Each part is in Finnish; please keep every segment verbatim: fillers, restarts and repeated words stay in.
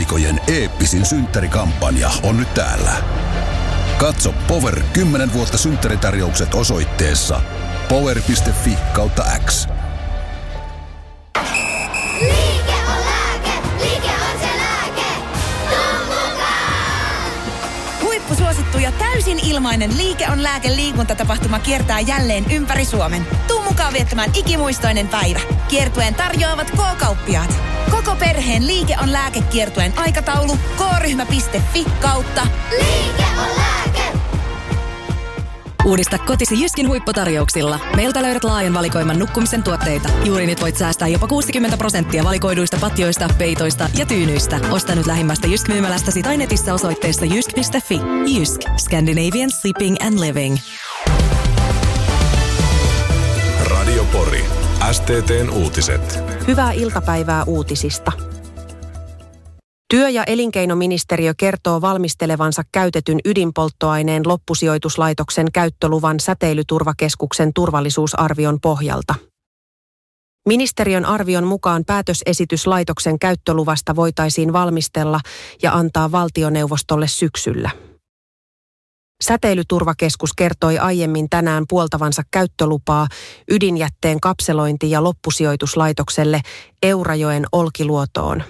aikojen eeppisin synttärikampanja on nyt täällä. Katso Power kymmenen vuotta synttäritarjoukset osoitteessa power piste fi kautta X. Liike on lääke, liike on se lääke. Tuu mukaan! Huippusuosittu ja täysin ilmainen Liike on lääke -liikuntatapahtuma kiertää jälleen ympäri Suomen. Tuu mukaan viettämään ikimuistoinen päivä. Kiertueen tarjoavat K-kauppiaat. Koko perheen Liike on lääke -kiertueen aikataulu k-ryhmä piste fi kautta Liike on lääke. Uudista kotisi Jyskin huipputarjouksilla. Meiltä löydät laajan valikoiman nukkumisen tuotteita. Juuri nyt voit säästää jopa kuusikymmentä prosenttia valikoiduista patjoista, peitoista ja tyynyistä. Osta nyt lähimmästä Jysk-myymälästäsi tai netissä osoitteessa jysk piste fi. Jysk. Scandinavian Sleeping and Living. Radio Pori. S T T:n uutiset. Hyvää iltapäivää uutisista. Työ- ja elinkeinoministeriö kertoo valmistelevansa käytetyn ydinpolttoaineen loppusijoituslaitoksen käyttöluvan Säteilyturvakeskuksen turvallisuusarvion pohjalta. Ministeriön arvion mukaan päätösesitys laitoksen käyttöluvasta voitaisiin valmistella ja antaa valtioneuvostolle syksyllä. Säteilyturvakeskus kertoi aiemmin tänään puoltavansa käyttölupaa ydinjätteen kapselointi- ja loppusijoituslaitokselle Eurajoen Olkiluotoon.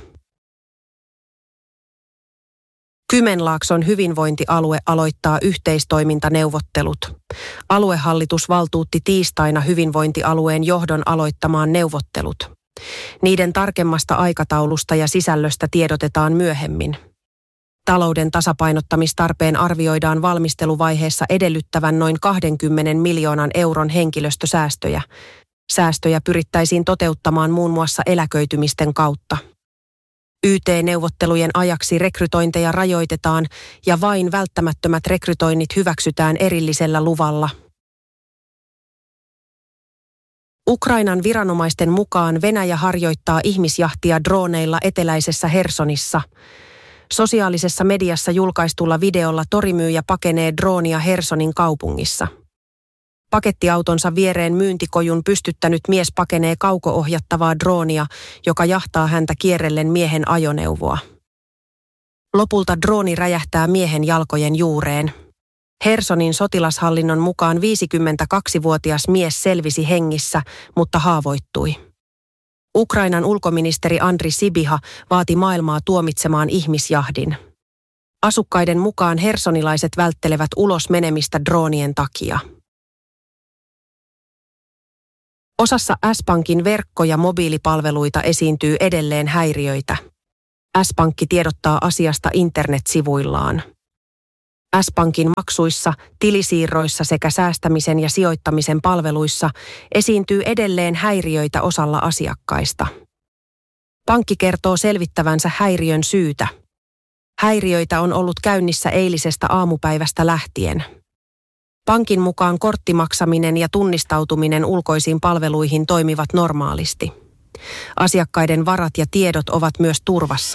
Kymenlaakson hyvinvointialue aloittaa yhteistoimintaneuvottelut. Aluehallitus valtuutti tiistaina hyvinvointialueen johdon aloittamaan neuvottelut. Niiden tarkemmasta aikataulusta ja sisällöstä tiedotetaan myöhemmin. Talouden tasapainottamistarpeen arvioidaan valmisteluvaiheessa edellyttävän noin kaksikymmentä miljoonan euron henkilöstösäästöjä. Säästöjä pyrittäisiin toteuttamaan muun muassa eläköitymisten kautta. Y T-neuvottelujen ajaksi rekrytointeja rajoitetaan ja vain välttämättömät rekrytoinnit hyväksytään erillisellä luvalla. Ukrainan viranomaisten mukaan Venäjä harjoittaa ihmisjahtia drooneilla eteläisessä Hersonissa. Sosiaalisessa mediassa julkaistulla videolla torimyyjä pakenee droonia Hersonin kaupungissa. Pakettiautonsa viereen myyntikojun pystyttänyt mies pakenee kauko-ohjattavaa droonia, joka jahtaa häntä kierrellen miehen ajoneuvoa. Lopulta drooni räjähtää miehen jalkojen juureen. Hersonin sotilashallinnon mukaan viisikymmentäkaksivuotias mies selvisi hengissä, mutta haavoittui. Ukrainan ulkoministeri Andri Sibiha vaati maailmaa tuomitsemaan ihmisjahdin. Asukkaiden mukaan hersonilaiset välttelevät ulos menemistä droonien takia. Osassa S-Pankin verkko- ja mobiilipalveluita esiintyy edelleen häiriöitä. S-Pankki tiedottaa asiasta internetsivuillaan. S-Pankin maksuissa, tilisiirroissa sekä säästämisen ja sijoittamisen palveluissa esiintyy edelleen häiriöitä osalla asiakkaista. Pankki kertoo selvittävänsä häiriön syytä. Häiriöitä on ollut käynnissä eilisestä aamupäivästä lähtien. Pankin mukaan korttimaksaminen ja tunnistautuminen ulkoisiin palveluihin toimivat normaalisti. Asiakkaiden varat ja tiedot ovat myös turvassa.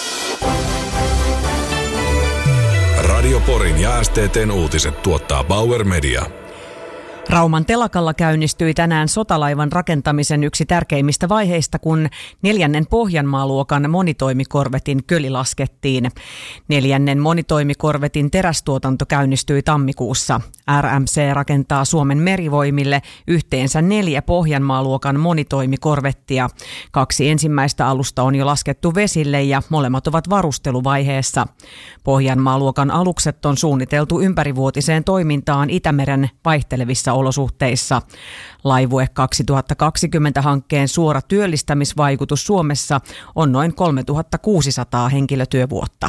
Radio Porin ja S T T:n uutiset tuottaa Bauer Media. Rauman telakalla käynnistyi tänään sotalaivan rakentamisen yksi tärkeimmistä vaiheista, kun neljännen Pohjanmaa-luokan monitoimikorvetin köli laskettiin. Neljännen monitoimikorvetin terästuotanto käynnistyi tammikuussa. R M C rakentaa Suomen merivoimille yhteensä neljä Pohjanmaa-luokan monitoimikorvettia. Kaksi ensimmäistä alusta on jo laskettu vesille ja molemmat ovat varusteluvaiheessa. Pohjanmaa-luokan alukset on suunniteltu ympärivuotiseen toimintaan Itämeren vaihtelevissa olosuhteissa. Laivue kaksituhattakaksikymmentä-hankkeen suora työllistämisvaikutus Suomessa on noin kolmetuhattakuusisataa henkilötyövuotta.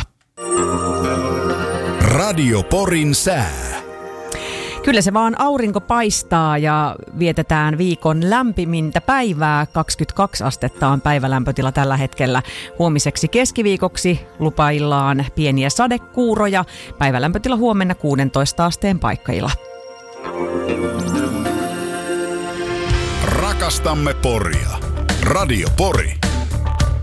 Radio Porin sää. Kyllä se vaan aurinko paistaa ja vietetään viikon lämpimintä päivää. kaksikymmentäkaksi astetta on päivälämpötila tällä hetkellä. Huomiseksi keskiviikoksi lupaillaan pieniä sadekuuroja. Päivälämpötila huomenna kuusitoista asteen paikkeilla. Rakastamme Poria. Radio Pori.